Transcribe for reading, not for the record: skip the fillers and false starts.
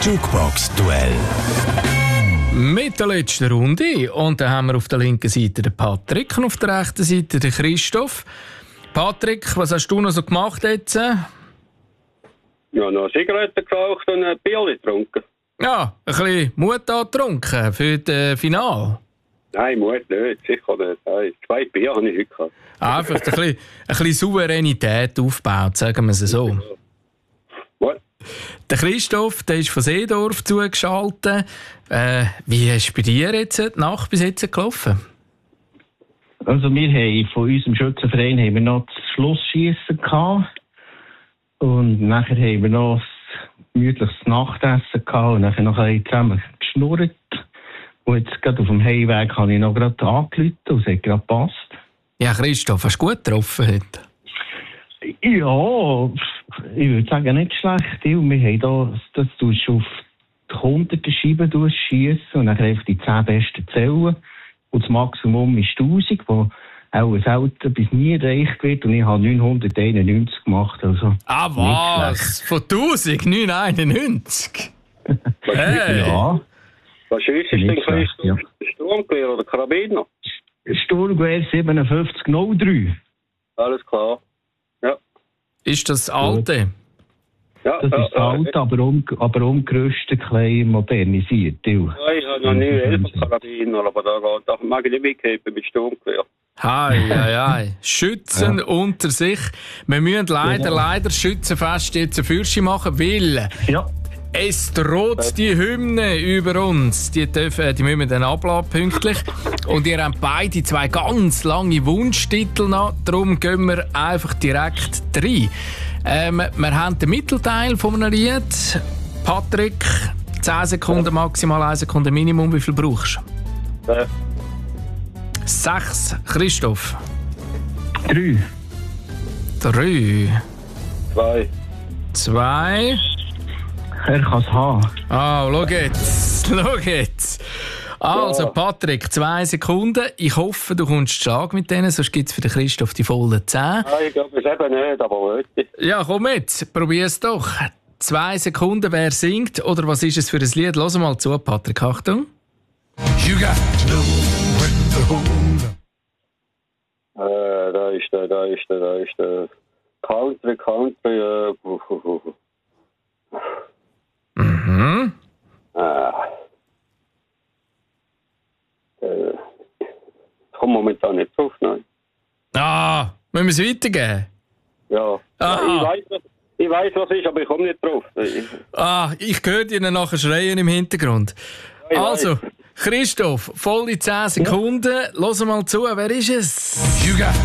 Jukebox-Duell. Mit der letzten Runde. Und dann haben wir auf der linken Seite den Patrick und auf der rechten Seite den Christoph. Patrick, was hast du noch so gemacht jetzt? Ja, noch Zigaretten geraucht und ein Bier getrunken. Ja, ein bisschen Mut angetrunken für das Finale. Nein, Mut nicht, sicher nicht. Nein, 2 Bier habe ich heute gehabt. Einfach ein bisschen Souveränität aufgebaut, sagen wir es so. What? Der Christoph, der ist von Seedorf zugeschaltet. Wie ist bei dir jetzt die Nacht bis jetzt gelaufen? Also wir haben von unserem Schützenverein haben wir noch das Schlussschiessen gehabt. Und nachher haben wir noch ein gemütliches Nachtessen gehabt und nachher noch ein bisschen zusammen geschnurrt. Und jetzt gerade auf dem Heimweg habe ich noch gerade angerufen und es hat gerade gepasst. Ja, Christoph, hast du gut getroffen heute? Ja, ich würde sagen, nicht schlecht. Wir haben das tust du auf die 100er Scheibe schiessen und dann einfach die 10 besten zählen. Und das Maximum ist 1000, wo auch selten bis nie erreicht wird. Und ich habe 991 gemacht. Also ah, was? Von 1991? Hey. Ja. Was ist denn Christoph? Ja. Sturmgewehr oder Karabiner? Sturmgewehr 5703. Alles klar. Ja. Ist das alte? Ja, Das ist alt, aber umgerüstet, klein modernisiert. Ja, ich habe noch nie 11 Karabiner, aber da mag ich nicht mitgeben mit Sturmgewehr. Hei. Schützen unter sich. Wir müssen leider Schützenfest jetzt eine Fürsche machen, weil es droht die Hymne über uns. Die müssen wir dann abladen, pünktlich. Und ihr habt beide 2 ganz lange Wunschtitel noch. Darum gehen wir einfach direkt rein. Wir haben den Mittelteil von einem Lied. Patrick, 10 Sekunden maximal, 1 Sekunde Minimum. Wie viel brauchst du? 6. Christoph? 3. 3. 2. Er kann es haben. Ah, schau jetzt. Also, Patrick, 2 Sekunden. Ich hoffe, du kommst Schlag mit denen, sonst gibt es für den Christoph die vollen 10. Nein, ich glaube es eben nicht, aber heute. Ja, komm mit, probier's doch. 2 Sekunden, wer singt oder was ist es für ein Lied? Lass mal zu, Patrick, Achtung. You got to know when to hold up. Da ist der Country. Mhm. Ich komme momentan nicht drauf, nein. Ah, müssen wir es weitergeben? Ja. Ich weiß, was es ist, aber ich komme nicht drauf. Ich höre dir nachher schreien im Hintergrund. Ja, also, Christoph, volle 10 Sekunden. Lass mal zu, wer ist es? You got